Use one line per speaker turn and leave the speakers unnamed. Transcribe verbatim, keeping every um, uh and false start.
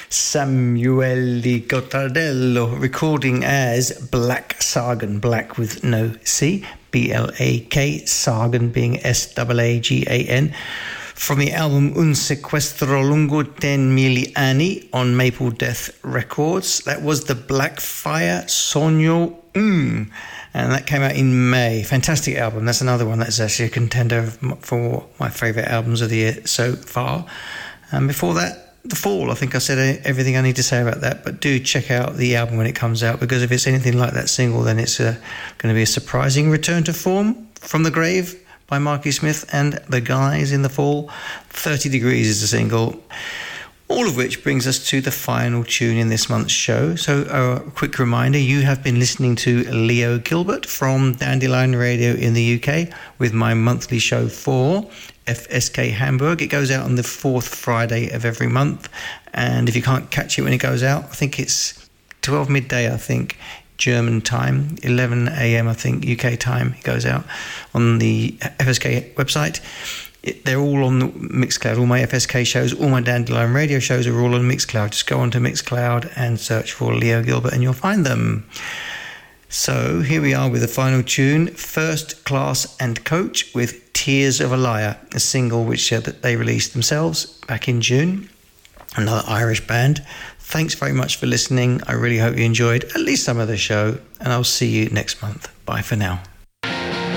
Samuele Gottardello, recording as Black Sagan, Black with no C, B L A K, Sagan being S A A G A N, from the album Un Sequestro Lungo ten Mili Anni on Maple Death Records. That was the Blackfire Sogno Um, and that came out in May. Fantastic album. That's another one that's actually a contender for my favourite albums of the year so far. And before that, The Fall. I think I said everything I need to say about that, but do check out the album when it comes out, because if it's anything like that single, then it's uh, going to be a surprising return to form from the grave by Marky Smith and the guys in The Fall. thirty degrees is the single. All of which brings us to the final tune in this month's show. So uh, a quick reminder, you have been listening to Leo Gilbert from Dandelion Radio in the U K with my monthly show for F S K Hamburg. It goes out on the fourth Friday of every month. And if you can't catch it when it goes out, I think it's twelve midday, I think, German time, eleven a.m. I think, U K time. It goes out on the F S K website. It, they're all on the Mixcloud. All my F S K shows, all my Dandelion Radio shows are all on Mixcloud. Just go onto Mixcloud and search for Leo Gilbert and you'll find them. So here we are with the final tune, First Class and Coach with Tears of a Liar, a single which uh, that they released themselves back in June. Another Irish band. Thanks very much for listening. I really hope you enjoyed at least some of the show, and I'll see you next month. Bye for now.